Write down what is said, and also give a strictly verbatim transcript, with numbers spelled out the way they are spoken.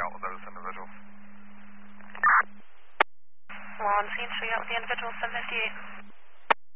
out with those individuals. We're on scene, showing out with the individual seven fifty-eight.